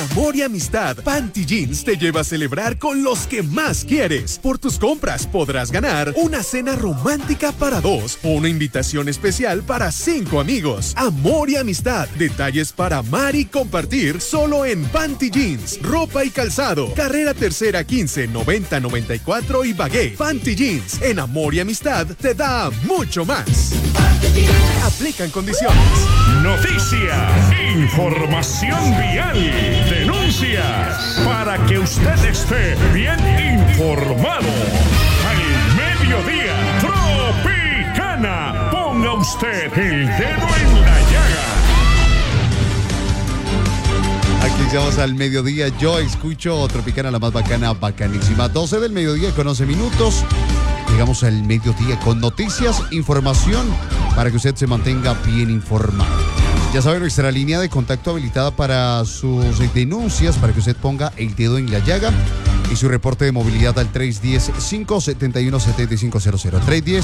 Amor y amistad, Panty Jeans te lleva a celebrar con los que más quieres. Por tus compras podrás ganar una cena romántica para 2 o una invitación especial para 5 amigos. Amor y amistad, detalles para amar y compartir solo en Panty Jeans, ropa y calzado. Carrera Tercera 15, 90, 94 y Bagué. Panty Jeans, en amor y amistad, te da mucho más. Aplican condiciones. Noticias, información vial, denuncias, para que usted esté bien informado. Al mediodía, Tropicana, ponga usted el dedo en la llaga. Aquí estamos al mediodía, yo escucho Tropicana, la más bacana, bacanísima. 12 del mediodía con 11 minutos. Llegamos al mediodía con noticias, información, para que usted se mantenga bien informado. Ya sabe, nuestra línea de contacto habilitada para sus denuncias, para que usted ponga el dedo en la llaga y su reporte de movilidad al 310-571-7500.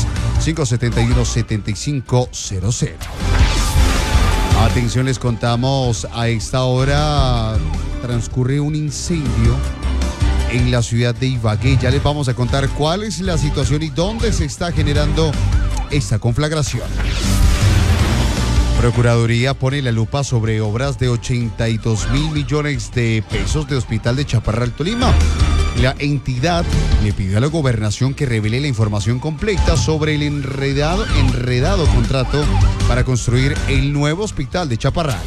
310-571-7500. Atención, les contamos, a esta hora transcurre un incendio en la ciudad de Ibagué. Ya les vamos a contar cuál es la situación y dónde se está generando esta conflagración. Procuraduría pone la lupa sobre obras de 82.000 millones de pesos de Hospital de Chaparral, Tolima. La entidad le pidió a la gobernación que revele la información completa sobre el enredado contrato para construir el nuevo hospital de Chaparral.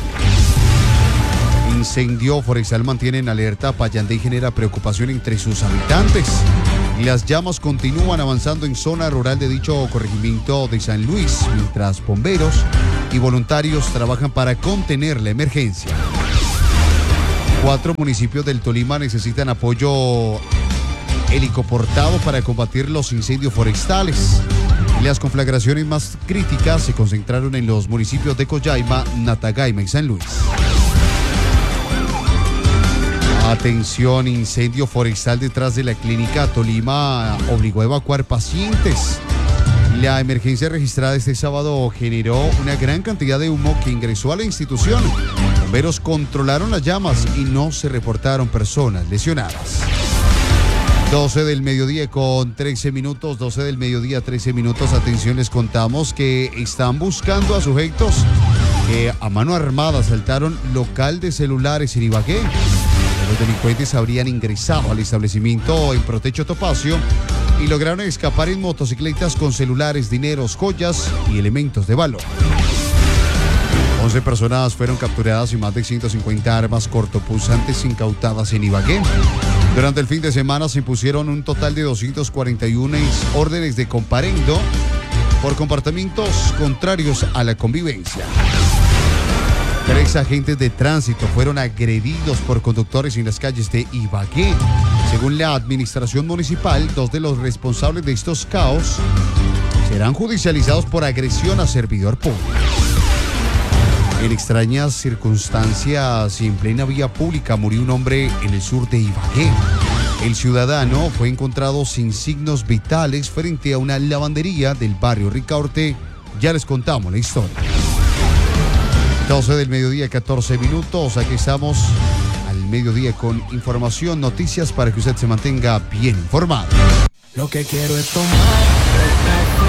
Incendio forestal mantiene en alerta Payandé y genera preocupación entre sus habitantes. Las llamas continúan avanzando en zona rural de dicho corregimiento de San Luis, mientras bomberos y voluntarios trabajan para contener la emergencia. 4 municipios del Tolima necesitan apoyo helicoportado para combatir los incendios forestales. Las conflagraciones más críticas se concentraron en los municipios de Collaima, Natagaima y San Luis. Atención, incendio forestal detrás de la clínica Tolima obligó a evacuar pacientes. La emergencia registrada este sábado generó una gran cantidad de humo que ingresó a la institución. Bomberos controlaron las llamas y no se reportaron personas lesionadas. 12 del mediodía con 13 minutos, 12 del mediodía, 13 minutos. Atención, les contamos que están buscando a sujetos que a mano armada asaltaron local de celulares en Ibagué. Los delincuentes habrían ingresado al establecimiento en Protecho Topacio y lograron escapar en motocicletas con celulares, dineros, joyas y elementos de valor. 11 personas fueron capturadas y más de 150 armas cortopunzantes incautadas en Ibagué. Durante el fin de semana se impusieron un total de 241 órdenes de comparendo por comportamientos contrarios a la convivencia. 3 agentes de tránsito fueron agredidos por conductores en las calles de Ibagué. Según la administración municipal, 2 de los responsables de estos caos serán judicializados por agresión a servidor público. En extrañas circunstancias y en plena vía pública murió un hombre en el sur de Ibagué. El ciudadano fue encontrado sin signos vitales frente a una lavandería del barrio Ricaurte. Ya les contamos la historia. 12 del mediodía, 14 minutos. Aquí estamos al mediodía con información, noticias para que usted se mantenga bien informado. Lo que quiero es tomar